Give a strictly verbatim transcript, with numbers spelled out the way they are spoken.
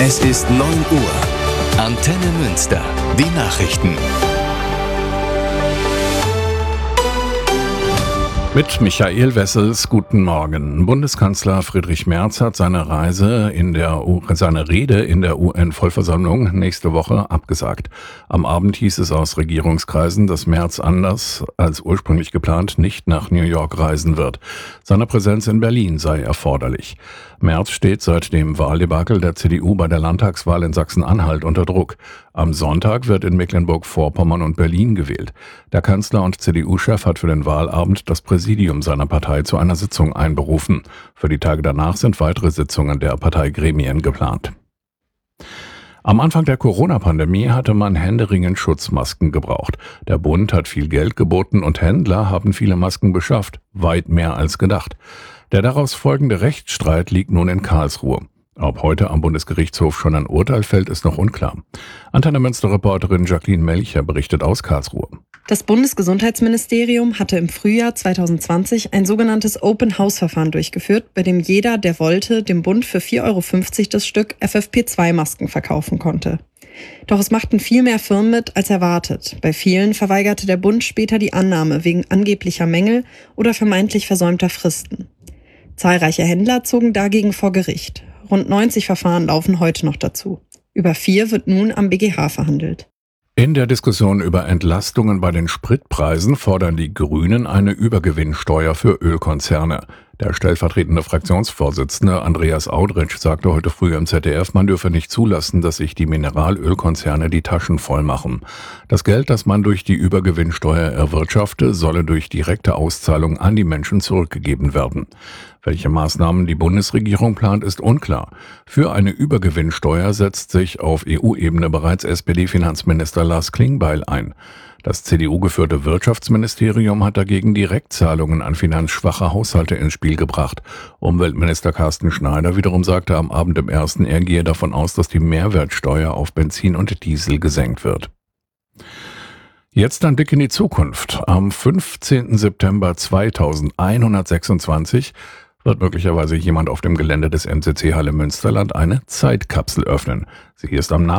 Es ist neun Uhr. Antenne Münster. Die Nachrichten. Mit Michael Wessels, guten Morgen. Bundeskanzler Friedrich Merz hat seine Reise in der U- seine Rede in der U N-Vollversammlung nächste Woche abgesagt. Am Abend hieß es aus Regierungskreisen, dass Merz anders als ursprünglich geplant nicht nach New York reisen wird. Seine Präsenz in Berlin sei erforderlich. Merz steht seit dem Wahldebakel der C D U bei der Landtagswahl in Sachsen-Anhalt unter Druck. Am Sonntag wird in Mecklenburg-Vorpommern und Berlin gewählt. Der Kanzler und C D U-Chef hat für den Wahlabend das Präsidium seiner Partei zu einer Sitzung einberufen. Für die Tage danach sind weitere Sitzungen der Parteigremien geplant. Am Anfang der Corona-Pandemie hatte man händeringend Schutzmasken gebraucht. Der Bund hat viel Geld geboten und Händler haben viele Masken beschafft, weit mehr als gedacht. Der daraus folgende Rechtsstreit liegt nun in Karlsruhe. Ob heute am Bundesgerichtshof schon ein Urteil fällt, ist noch unklar. Antenne Münster-Reporterin Jacqueline Melcher berichtet aus Karlsruhe. Das Bundesgesundheitsministerium hatte im Frühjahr zweitausendzwanzig ein sogenanntes Open-House-Verfahren durchgeführt, bei dem jeder, der wollte, dem Bund für vier Euro fünfzig das Stück F F P zwei Masken verkaufen konnte. Doch es machten viel mehr Firmen mit als erwartet. Bei vielen verweigerte der Bund später die Annahme wegen angeblicher Mängel oder vermeintlich versäumter Fristen. Zahlreiche Händler zogen dagegen vor Gericht. Rund neunzig Verfahren laufen heute noch dazu. Über vier wird nun am B G H verhandelt. In der Diskussion über Entlastungen bei den Spritpreisen fordern die Grünen eine Übergewinnsteuer für Ölkonzerne. Der stellvertretende Fraktionsvorsitzende Andreas Audretsch sagte heute früh im Z D F, man dürfe nicht zulassen, dass sich die Mineralölkonzerne die Taschen voll machen. Das Geld, das man durch die Übergewinnsteuer erwirtschafte, solle durch direkte Auszahlung an die Menschen zurückgegeben werden. Welche Maßnahmen die Bundesregierung plant, ist unklar. Für eine Übergewinnsteuer setzt sich auf E U-Ebene bereits S P D-Finanzminister Lars Klingbeil ein. Das C D U-geführte Wirtschaftsministerium hat dagegen Direktzahlungen an finanzschwache Haushalte ins Spiel gebracht. Umweltminister Carsten Schneider wiederum sagte am Abend im Ersten, er gehe davon aus, dass die Mehrwertsteuer auf Benzin und Diesel gesenkt wird. Jetzt ein Blick in die Zukunft. Am fünfzehnten September zweitausendeinhundertsechsundzwanzig wird möglicherweise jemand auf dem Gelände des M C C Halle Münsterland eine Zeitkapsel öffnen. Sie ist am